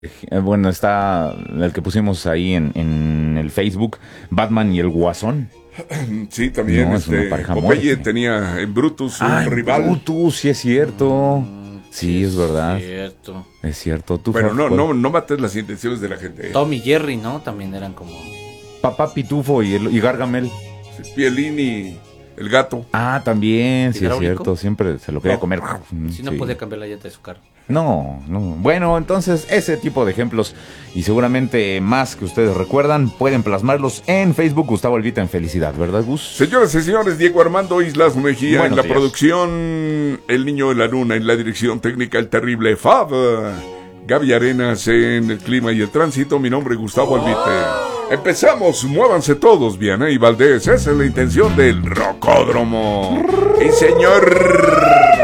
Bueno, está el que pusimos ahí en el Facebook, Batman y el Guasón. Sí, también No, es una pareja Popeye muerte. tenía en Brutus un Ah, rival. Brutus, sí es cierto. Sí, es verdad. Cierto. Es cierto. ¿Tú, Bueno, Faf, no, cuál? no mates las intenciones de la gente. Tom y Jerry, ¿no? También eran como... Papá Pitufo y Gargamel. Pielín y el gato. Ah, también, sí es ¿Hidráulico? cierto. Siempre se lo quería No. comer. Si no Sí. podía cambiar la llanta de su carro. No, no. Bueno, entonces ese tipo de ejemplos y seguramente más que ustedes recuerdan pueden plasmarlos en Facebook Gustavo Elvita en Felicidad, ¿verdad, Gus? Señoras y señores, Diego Armando Islas Mejía Buenos en la días. producción, El Niño de la Luna en la dirección técnica, el terrible Fab, Gaby Arenas en el clima y el tránsito, mi nombre es Gustavo Elvite. Empezamos, muévanse todos, Viana y Valdés, esa es la intención del Rocódromo. Y señor...